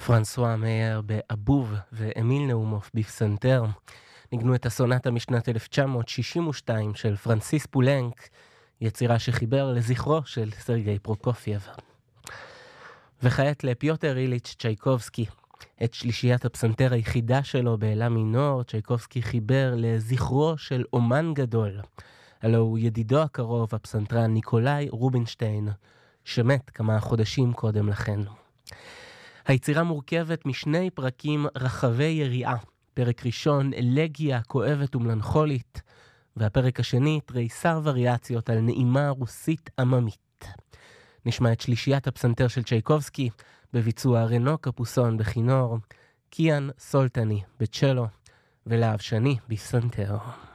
פרנסואה מאייר באבוב ואמיל נאומוף בפסנתר ניגנו את הסונטה משנת 1962 של פרנסיס פולנק, יצירה שחיבר לזכרו של סרגי פרוקופייב. וכעת לפיוטר איליץ' צ'ייקובסקי, את שלישיית הפסנתר היחידה שלו באלה מינור, צ'ייקובסקי חיבר לזכרו של אומן גדול, הלא הוא ידידו הקרוב, הפסנתרן ניקולאי רובינשטיין, שמת כמה חודשים קודם לכן. היצירה מורכבת משני פרקים רחבי יריעה, פרק ראשון אלגיה כואבת ומלנכולית, והפרק השני תריסר וריאציות על נעימה רוסית עממית. נשמע את שלישיית הפסנתר של צ'ייקובסקי בביצוע רנו קפוסון בכינור, קיאן סולטני בצ'לו ולהב שני בפסנתר.